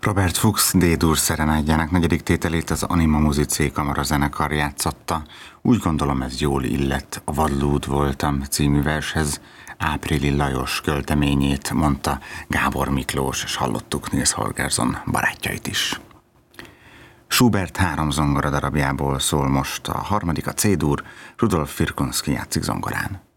Robert Fuchs D-dur szerenádjának negyedik tételét az Anima Musicae kamarazenekar játszotta. Úgy gondolom, ez jól illett a Vadlúd voltam című vershez. Áprili Lajos költeményét mondta Gábor Miklós, és hallottuk Nils Holgersson barátjait is. Schubert 3 zongora darabjából szól most a harmadik, a C-dur, Rudolf Firkunsky játszik zongorán.